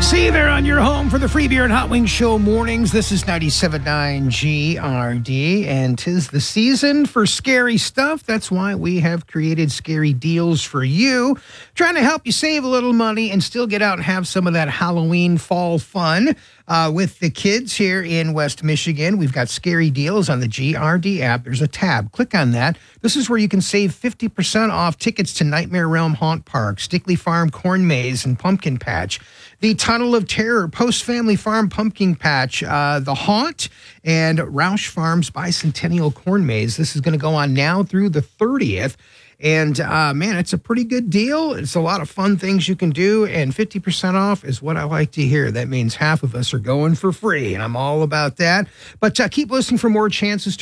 See you there on your home for the Free Beer and Hot Wings Show mornings. This is 97.9 GRD, and 'tis the season for scary stuff. That's why we have created scary deals for you, trying to help you save a little money and still get out and have some of that Halloween fall fun with the kids here in West Michigan. We've got scary deals on the GRD app. There's a tab. Click on that. This is where you can save 50% off tickets to Nightmare Realm Haunt Park, Stickley Farm Corn Maze and Pumpkin Patch, the Tunnel of Terror, Post Family Farm Pumpkin Patch, the Haunt, and Roush Farms Bicentennial Corn Maze. This is going to go on now through the 30th. And, man, it's a pretty good deal. It's a lot of fun things you can do, and 50% off is what I like to hear. That means half of us are going for free, and I'm all about that. But keep listening for more chances to